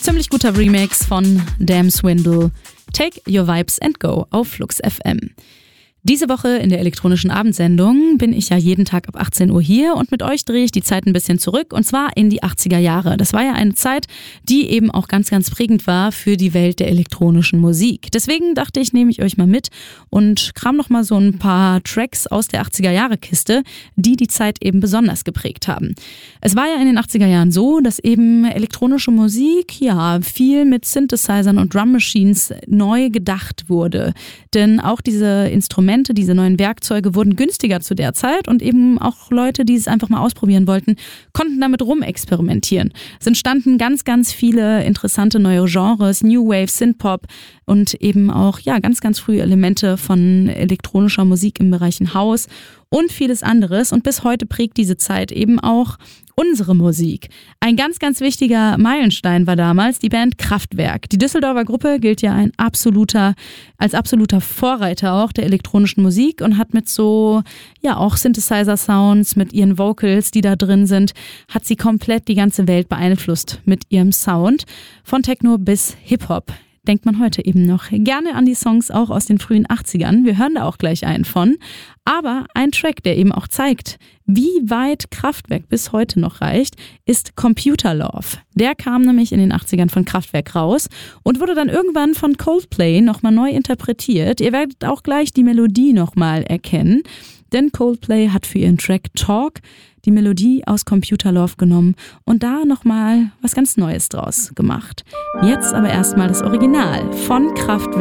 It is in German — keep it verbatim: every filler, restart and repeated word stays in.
Ziemlich guter Remix von Damn Swindle. Take Your Vibes and Go auf Flux F M. Diese Woche in der elektronischen Abendsendung bin ich ja jeden Tag ab achtzehn Uhr hier und mit euch drehe ich die Zeit ein bisschen zurück und zwar in die achtziger Jahre. Das war ja eine Zeit, die eben auch ganz, ganz prägend war für die Welt der elektronischen Musik. Deswegen dachte ich, nehme ich euch mal mit und kram noch mal so ein paar Tracks aus der achtziger Jahre Kiste, die die Zeit eben besonders geprägt haben. Es war ja in den achtziger Jahren so, dass eben elektronische Musik ja viel mit Synthesizern und Drum Machines neu gedacht wurde. Denn auch diese Instrumente Diese neuen Werkzeuge wurden günstiger zu der Zeit und eben auch Leute, die es einfach mal ausprobieren wollten, konnten damit rumexperimentieren. Es entstanden ganz, ganz viele interessante neue Genres, New Wave, Synthpop und eben auch ja ganz, ganz frühe Elemente von elektronischer Musik im Bereich House und vieles anderes. Und bis heute prägt diese Zeit eben auch unsere Musik. Ein ganz, ganz wichtiger Meilenstein war damals die Band Kraftwerk. Die Düsseldorfer Gruppe gilt ja ein absoluter, als absoluter Vorreiter auch der elektronischen Musik und hat mit so, ja auch Synthesizer-Sounds, mit ihren Vocals, die da drin sind, hat sie komplett die ganze Welt beeinflusst mit ihrem Sound. Von Techno bis Hip-Hop. Denkt man heute eben noch gerne an die Songs auch aus den frühen achtzigern. Wir hören da auch gleich einen von. Aber ein Track, der eben auch zeigt, wie weit Kraftwerk bis heute noch reicht, ist Computer Love. Der kam nämlich in den achtzigern von Kraftwerk raus und wurde dann irgendwann von Coldplay nochmal neu interpretiert. Ihr werdet auch gleich die Melodie nochmal erkennen, denn Coldplay hat für ihren Track Talk die Melodie aus Computer Love genommen und da nochmal was ganz Neues draus gemacht. Jetzt aber erstmal das Original von Kraftwerk.